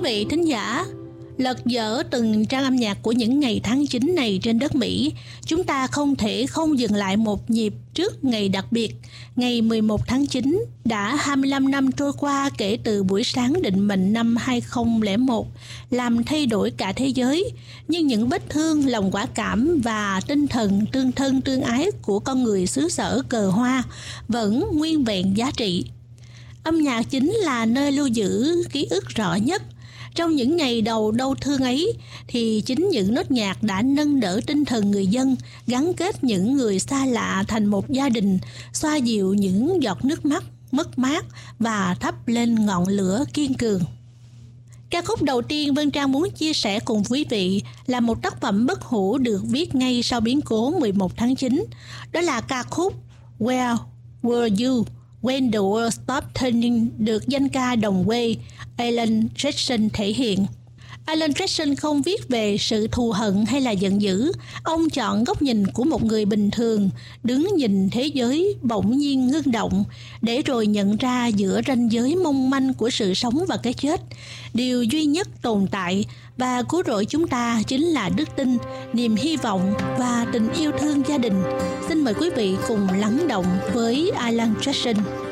vị thính giả, lật dở từng trang âm nhạc của những ngày tháng 9 này trên đất Mỹ, chúng ta không thể không dừng lại một nhịp trước ngày đặc biệt. Ngày 11 tháng 9 đã 25 năm trôi qua kể từ buổi sáng định mệnh năm 2001, làm thay đổi cả thế giới. Nhưng những vết thương, lòng quả cảm và tinh thần tương thân tương ái của con người xứ sở cờ hoa vẫn nguyên vẹn giá trị. Âm nhạc chính là nơi lưu giữ ký ức rõ nhất. Trong những ngày đầu đau thương ấy thì chính những nốt nhạc đã nâng đỡ tinh thần người dân, gắn kết những người xa lạ thành một gia đình, xoa dịu những giọt nước mắt mất mát và thắp lên ngọn lửa kiên cường. Ca khúc đầu tiên Vân Trang muốn chia sẻ cùng quý vị là một tác phẩm bất hủ được viết ngay sau biến cố 11 tháng 9. Đó là ca khúc Where Were You When the World Stopped Turning được danh ca đồng quê Alan Jackson thể hiện. Alan Jackson không viết về sự thù hận hay là giận dữ. Ông chọn góc nhìn của một người bình thường, đứng nhìn thế giới bỗng nhiên ngưng động, để rồi nhận ra giữa ranh giới mong manh của sự sống và cái chết, điều duy nhất tồn tại và cứu rỗi chúng ta chính là đức tin, niềm hy vọng và tình yêu thương gia đình. Xin mời quý vị cùng lắng động với Alan Jackson.